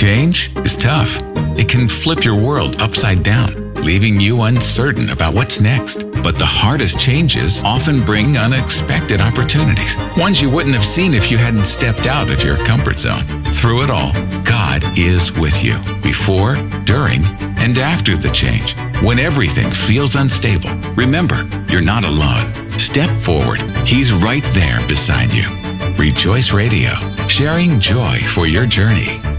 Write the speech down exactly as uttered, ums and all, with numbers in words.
Change is tough. It can flip your world upside down, leaving you uncertain about what's next. But the hardest changes often bring unexpected opportunities, ones you wouldn't have seen if you hadn't stepped out of your comfort zone. Through it all, God is with you, before, during, and after the change. When everything feels unstable, remember, you're not alone. Step forward. He's right there beside you. Rejoice Radio, sharing joy for your journey.